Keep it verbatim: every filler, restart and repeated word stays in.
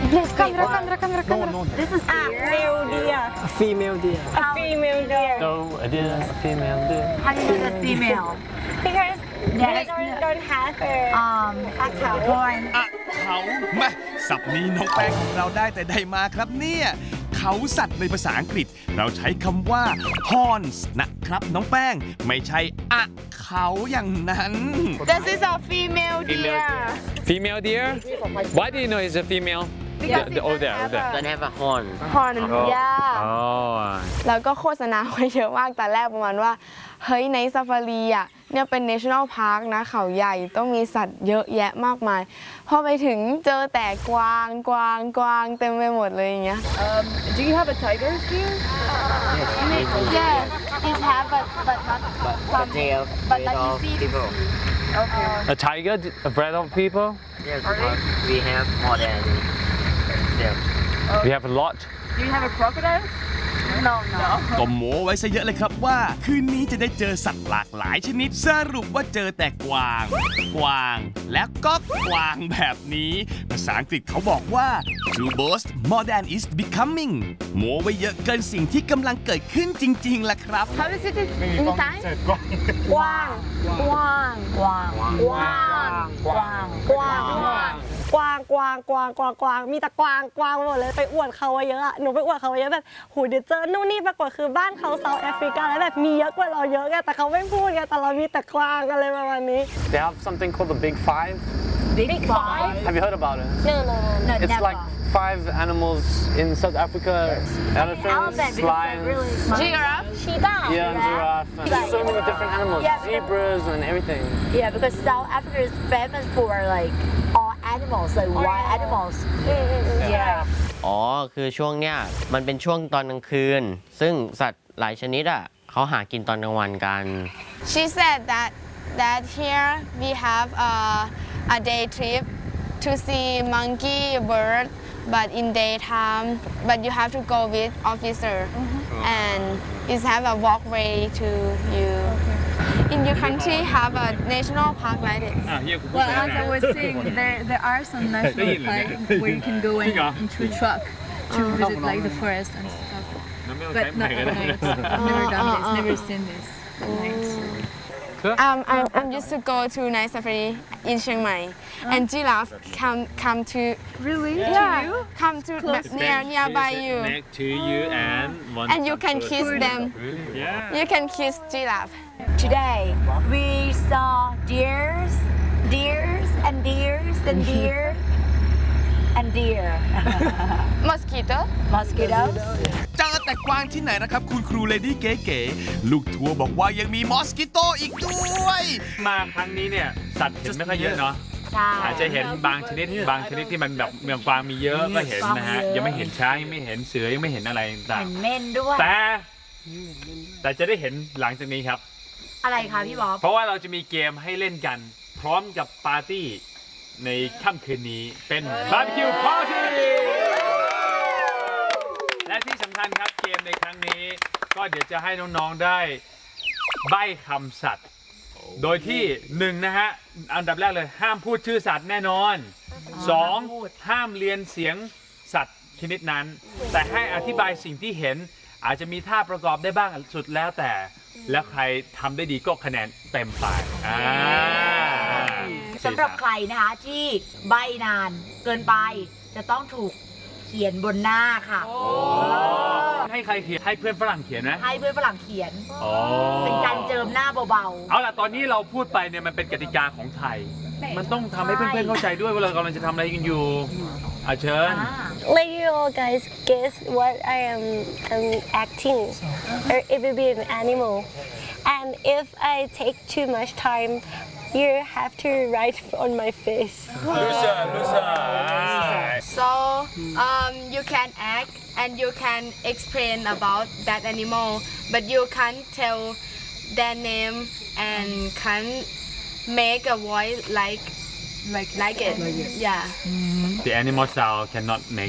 Yes, camera, camera, camera, camera. No, no. This is a male deer. A female deer. A female deer. No, a deer, a female deer. How do you know the female? Because Yes. they don't, don't have a Um, a cowboy. อะเขามาศัพท์นี้น้องแป้งของเราได้แต่ใดมาครับเนี่ยเขาสัตว์ในภาษาอังกฤษเราใช้คำว่า horns นะครับน้องแป้งไม่ใช่อะเขาอย่างนั้น This is a female deer. Female deer? Why do you know it's a female? Because The- the- it over there, don't over there. have Don't have a horn. Horn. Oh. Yeah. Oh. แล้วก็โฆษณาไว้เยอะมากแต่แรกประมาณว่าเฮ้ยในซาฟารีอ่ะเนี่ยเป็น national park นะเขาใหญ่ต้องมีสัตว์เยอะแยะมากมายพอไปถึงเจอแต่กวางกวางกวางเต็มไปหมดเลยอย่างเงี้ย Um, do you have a tiger here? Yes it have but but not But, from but they are but afraid like you of see people. Okay. A tiger afraid of people? Yes, because we have more than them. We have a lot. Do you have a crocodile? No, no. ก็โม้ไว้ซะเยอะเลยครับว่า คืนนี้จะได้เจอสัตว์หลากหลายชนิดสรุปว่าเจอแต่กวาง กวาง และก็กวางแบบนี้ ภาษาอังกฤษเขาบอกว่า to boast more than is becoming โม้ไว้เยอะเกินสิ่งที่กำลังเกิดขึ้นจริงๆล่ะครับ How is it in Thai กวางกวางกวางกวางกวางกวางกวางกวางกวางกวางกวางมีแต่กวางกวางหมดเลยไปอวดเขาไว้เยอะอะหนูไปอวดเขาไว้เยอะแบบหูเดี๋ยวเจอนู่นนี่ปรากฏคือบ้านเขาเซาท์แอฟริกาแล้วแบบมีเยอะกว่าเราเยอะไงแต่เขาไม่พูดไงแต่เรามีแต่กวางอะไรประมาณนี้ They have something called the Big Five. Big Five Have you heard about it? No no no It's never like five animals in South Africa. Elephants, Elephant because they're lions, really smart. Giraffe Cheetah yeah, and giraffe. And Right. so many different animals. Yeah, because- Zebras and everything. Yeah, because South Africa is famous for like all animals, like wild animals. Yeah. อ๋อ คือช่วงเนี้ยมันเป็นช่วงตอนกลางคืน ซึ่งสัตว์หลายชนิดอ่ะเขาหากินตอนกลางวันกัน She said that that here we have a a day trip to see monkey bird but in daytime but you have to go with officer and it have a walkway to you in your country have a national park like this Well, as I was saying, there there are some national parks where you can go in into a truck to visit like the forest and stuff. But not at night. I've never done this. Never seen this. Nice. um, I'm, I'm used to go to night safari in Chiang Mai and giraffe come come to Really? yeah come to near nearby you Next to you and one. and you can kiss them Yeah. you can kiss giraffe Today we saw deers, deers and deers and deer and deer. mosquito Mosquitoes. เจอแต่กวางที่ไหนนะครับ คุณครูเลดี้เก๋ๆลูกทัวร์บอกว่ายังมีมอสกิโตอีกด้วยมาครั้งนี้เนี่ยสัตว์เห็นไม่ค่อยเยอะเนาะใช่อาจจะเห็นบางชนิดบางชนิดที่มันแบบเมืองกวางมีเยอะก็เห็นนะฮะยังไม่เห็นช้างยังไม่เห็นเสือยังไม่เห็นอะไรต่างเห็นเม่นด้วยๆแต่แต่จะได้เห็นหลังจากนี้ครับอะไรคะพี่บ๊อบเพราะว่าเราจะมีเกมให้เล่นกัน พร้อมกับปาร์ตี้ในค่ำคืนนี้เป็นบาร์บีคิวปาร์ตี้และที่สำคัญครับเกมในครั้งนี้ ก็เดี๋ยวจะให้น้องๆได้ใบ้คำสัตว์ โดยที่หนึ่งนะฮะอันดับแรกเลยห้ามพูดชื่อสัตว์แน่นอนสองห้ามเรียนเสียงสัตว์ชนิดนั้น แต่ให้อธิบายสิ่งที่เห็นอาจจะมีท่าประกอบได้บ้างสุดแล้วแต่ แล้วใครทำได้ดีก็คะแนนเต็มไปอ่าสำหรับใครนะคะที่ใบนานเกินไปจะต้องถูกเขียนบนหน้าค่ะให้ใครเขียนให้เพื่อนฝรั่งเขียนนะให้เพื่อนฝรั่งเขียนอ๋อเป็นการเจิมหน้าเบาเอาล่ะตอนนี้เราพูดไปเนี่ยมันเป็นกติกาของไทย มันต้องทำให้เพื่อนๆเข้าใจด้วยว่าเรากำลังจะทำอะไรกันอยู่อาเชิญ Let you all guys guess what I am um, acting, or it will be an animal. And if I take too much time, you have to write on my face. Lusa Lusa so um, you can act and you can explain about that animal but you can't tell their name and can't make a voice like Like like it yeah The animal sound cannot make